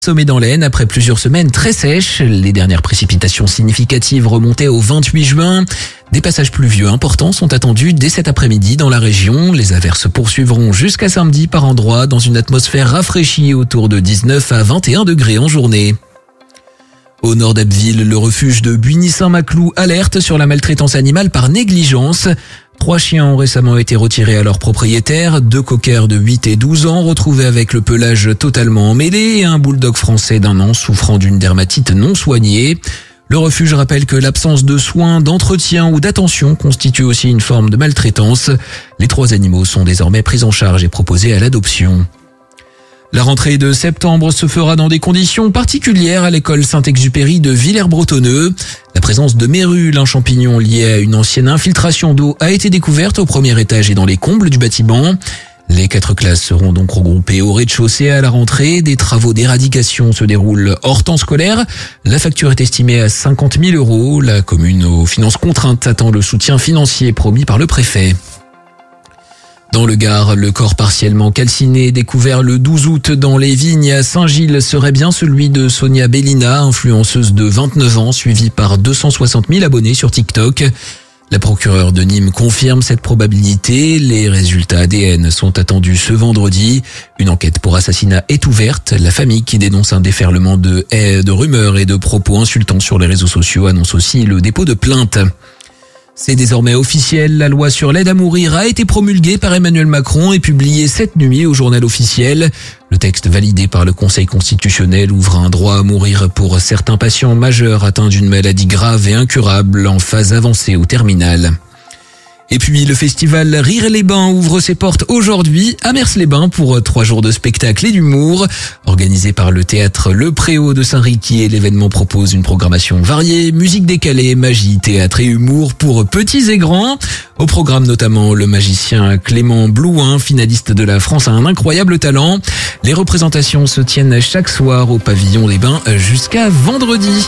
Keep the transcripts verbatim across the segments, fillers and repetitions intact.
Sommet dans l'Aisne après plusieurs semaines très sèches. Les dernières précipitations significatives remontaient au vingt-huit juin. Des passages pluvieux importants sont attendus dès cet après-midi dans la région. Les averses se poursuivront jusqu'à samedi par endroits dans une atmosphère rafraîchie autour de dix-neuf à vingt et un degrés en journée. Au nord d'Abbeville, le refuge de Buigny-Saint-Maclou alerte sur la maltraitance animale par négligence. Trois chiens ont récemment été retirés à leur propriétaire, deux cockers de huit et douze ans retrouvés avec le pelage totalement emmêlé et un bulldog français d'un an souffrant d'une dermatite non soignée. Le refuge rappelle que l'absence de soins, d'entretien ou d'attention constitue aussi une forme de maltraitance. Les trois animaux sont désormais pris en charge et proposés à l'adoption. La rentrée de septembre se fera dans des conditions particulières à l'école Saint-Exupéry de Villers-Bretonneux. La présence de mérules, un champignon lié à une ancienne infiltration d'eau, a été découverte au premier étage et dans les combles du bâtiment. Les quatre classes seront donc regroupées au rez-de-chaussée à la rentrée. Des travaux d'éradication se déroulent hors temps scolaire. La facture est estimée à cinquante mille euros. La commune aux finances contraintes attend le soutien financier promis par le préfet. Dans le Gard, le corps partiellement calciné découvert le douze août dans les vignes à Saint-Gilles serait bien celui de Sonia Bellina, influenceuse de vingt-neuf ans, suivie par deux cent soixante mille abonnés sur TikTok. La procureure de Nîmes confirme cette probabilité. Les résultats A D N sont attendus ce vendredi. Une enquête pour assassinat est ouverte. La famille qui dénonce un déferlement de haies, de rumeurs et de propos insultants sur les réseaux sociaux annonce aussi le dépôt de plainte. C'est désormais officiel, la loi sur l'aide à mourir a été promulguée par Emmanuel Macron et publiée cette nuit au journal officiel. Le texte validé par le Conseil constitutionnel ouvre un droit à mourir pour certains patients majeurs atteints d'une maladie grave et incurable en phase avancée ou terminale. Et puis le festival Rire-les-Bains ouvre ses portes aujourd'hui à Mers-les-Bains pour trois jours de spectacle et d'humour. Organisé par le théâtre Le Préau de Saint-Riquier, l'événement propose une programmation variée, musique décalée, magie, théâtre et humour pour petits et grands. Au programme notamment le magicien Clément Blouin, finaliste de la France a un incroyable talent. Les représentations se tiennent chaque soir au pavillon des Bains jusqu'à vendredi.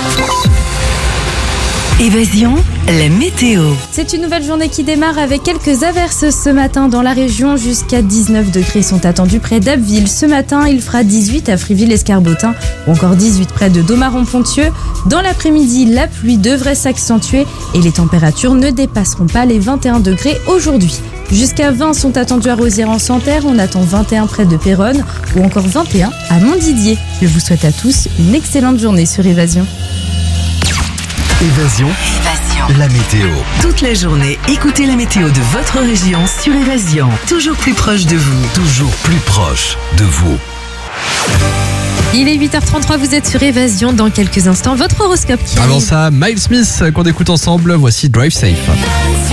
Évasion, la météo. C'est une nouvelle journée qui démarre avec quelques averses ce matin dans la région. Jusqu'à dix-neuf degrés sont attendus près d'Abbeville. Ce matin, il fera dix-huit à Friville-Escarbotin ou encore dix-huit près de Domaron-Pontieux. Dans l'après-midi, la pluie devrait s'accentuer et les températures ne dépasseront pas les vingt et un degrés aujourd'hui. Jusqu'à vingt sont attendus à Rosières-en-Santerre, on attend vingt et un près de Péronne ou encore vingt et un à Montdidier. Je vous souhaite à tous une excellente journée sur Évasion. Évasion. Évasion. La météo. Toute la journée, écoutez la météo de votre région sur Évasion. Toujours plus proche de vous. Toujours plus proche de vous. Il est huit heures trente-trois, vous êtes sur Évasion. Dans quelques instants, votre horoscope qui Avant arrive. ça, Miles Smith qu'on écoute ensemble. Voici Drive Safe.